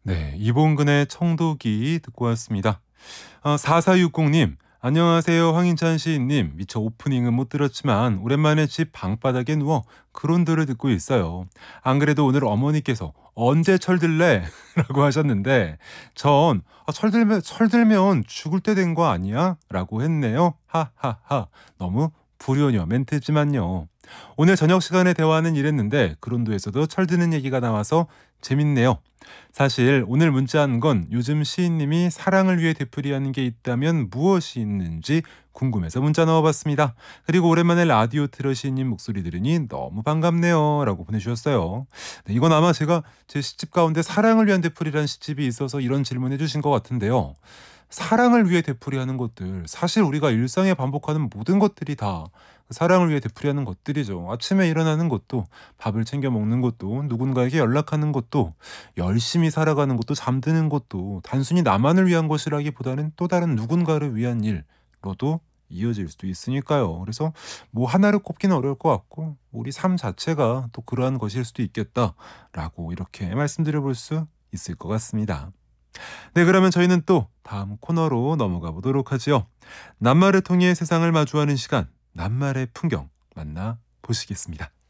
네, 이봉근의 청도기 듣고 왔습니다. 4460님, 안녕하세요. 황인찬 시인님. 미처 오프닝은 못 들었지만 오랜만에 집 방바닥에 누워 그론들을 듣고 있어요. 안 그래도 오늘 어머니께서 언제 철들래? 라고 하셨는데 전 철들면 죽을 때 된 거 아니야? 라고 했네요. 하하하. 너무 불효녀 멘트지만요. 오늘 저녁 시간에 대화는 이랬는데 그론도에서도 철드는 얘기가 나와서 재밌네요. 사실 오늘 문자한 건 요즘 시인님이 사랑을 위해 되풀이하는 게 있다면 무엇이 있는지 궁금해서 문자 넣어봤습니다. 그리고 오랜만에 라디오 틀어 시인님 목소리 들으니 너무 반갑네요 라고 보내주셨어요. 네, 이건 아마 제가 제 시집 가운데 사랑을 위한 되풀이라는 시집이 있어서 이런 질문해 주신 것 같은데요. 사랑을 위해 되풀이하는 것들, 사실 우리가 일상에 반복하는 모든 것들이 다 사랑을 위해 되풀이하는 것들이죠. 아침에 일어나는 것도, 밥을 챙겨 먹는 것도, 누군가에게 연락하는 것도, 열심히 살아가는 것도, 잠드는 것도 단순히 나만을 위한 것이라기보다는 또 다른 누군가를 위한 일로도 이어질 수도 있으니까요. 그래서 뭐 하나를 꼽기는 어려울 것 같고 우리 삶 자체가 또 그러한 것일 수도 있겠다라고 이렇게 말씀드려 볼 수 있을 것 같습니다. 네, 그러면 저희는 또 다음 코너로 넘어가 보도록 하지요. 낱말을 통해 세상을 마주하는 시간, 낱말의 풍경 만나 보시겠습니다.